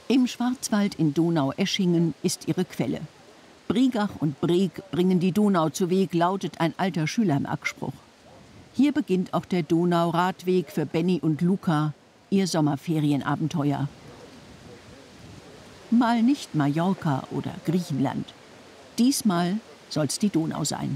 Im Schwarzwald in Donaueschingen ist ihre Quelle. Bregach und Breg bringen die Donau zu Weg, lautet ein alter Schülermerkspruch. Hier beginnt auch der Donauradweg für Benny und Luca, ihr Sommerferienabenteuer. Mal nicht Mallorca oder Griechenland. Diesmal soll's die Donau sein.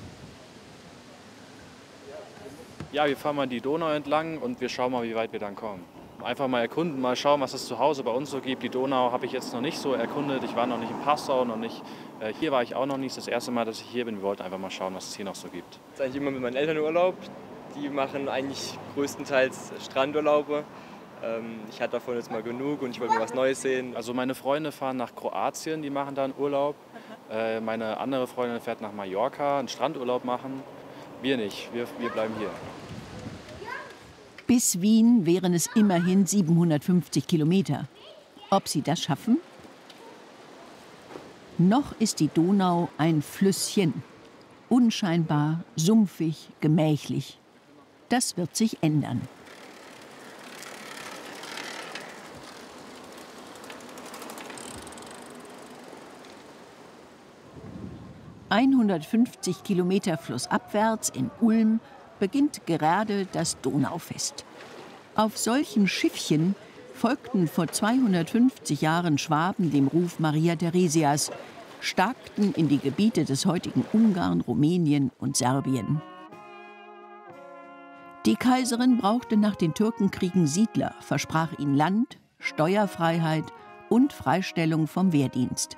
Ja, wir fahren mal die Donau entlang und wir schauen mal, wie weit wir dann kommen. Einfach mal erkunden, mal schauen, was es zu Hause bei uns so gibt. Die Donau habe ich jetzt noch nicht so erkundet. Ich war noch nicht in Passau, hier war ich auch noch nicht. Das erste Mal, dass ich hier bin. Wir wollten einfach mal schauen, was es hier noch so gibt. Das ist eigentlich immer mit meinen Eltern Urlaub. Die machen eigentlich größtenteils Strandurlaube. Ich hatte davon jetzt mal genug und ich wollte mal was Neues sehen. Also meine Freunde fahren nach Kroatien, die machen da einen Urlaub. Meine andere Freundin fährt nach Mallorca, einen Strandurlaub machen. Wir nicht, wir bleiben hier. Bis Wien wären es immerhin 750 Kilometer. Ob sie das schaffen? Noch ist die Donau ein Flüsschen. Unscheinbar, sumpfig, gemächlich. Das wird sich ändern. ...150 Kilometer flussabwärts in Ulm beginnt gerade das Donaufest. Auf solchen Schiffchen folgten vor 250 Jahren Schwaben dem Ruf Maria Theresias, starkten in die Gebiete des heutigen Ungarn, Rumänien und Serbien. Die Kaiserin brauchte nach den Türkenkriegen Siedler, versprach ihnen Land, Steuerfreiheit und Freistellung vom Wehrdienst.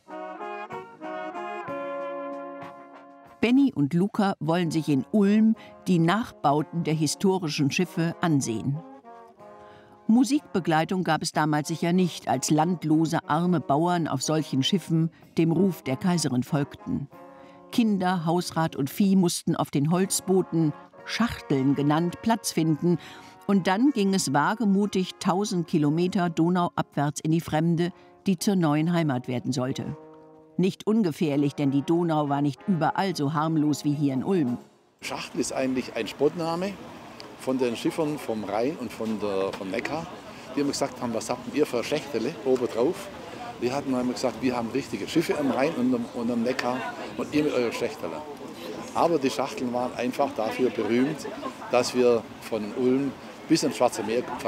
Benny und Luca wollen sich in Ulm die Nachbauten der historischen Schiffe ansehen. Musikbegleitung gab es damals sicher nicht, als landlose, arme Bauern auf solchen Schiffen dem Ruf der Kaiserin folgten. Kinder, Hausrat und Vieh mussten auf den Holzbooten, Schachteln genannt, Platz finden. Und dann ging es wagemutig 1000 Kilometer donauabwärts in die Fremde, die zur neuen Heimat werden sollte. Nicht ungefährlich, denn die Donau war nicht überall so harmlos wie hier in Ulm. Schachtel ist eigentlich ein Spottname von den Schiffern vom Rhein und vom Neckar, die immer gesagt haben, was habt ihr für Schächtele obendrauf? Die hatten immer gesagt, wir haben richtige Schiffe am Rhein und am Neckar und ihr mit euren Schächtele. Aber die Schachteln waren einfach dafür berühmt, dass wir von Ulm bis ins Schwarze Meer